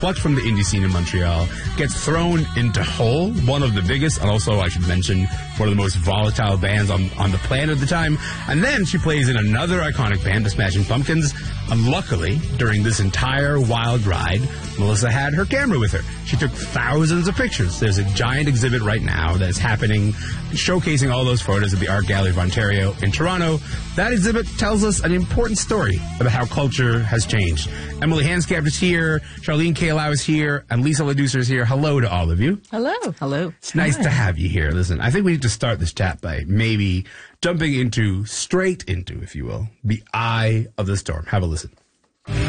plucked from the indie scene in Montreal, gets thrown into Hole, one of the biggest, and also, I should mention, one of the most volatile bands on the planet at the time. And then she plays in another iconic band, the Smashing Pumpkins. And luckily, during this entire wild ride, Melissa had her camera with her. She took thousands of pictures. There's a giant exhibit right now that is happening, showcasing all those photos at the Art Gallery of Ontario in Toronto. That exhibit tells us an important story about how culture has changed. Emily Hanscap is here, Charlene Kaylau is here, and Lisa Ladouceur is here. Hello to all of you. Hello. Hello. It's nice to have you here. Listen, I think we need to start this chat by maybe jumping straight into, if you will, the eye of the storm. Have a listen.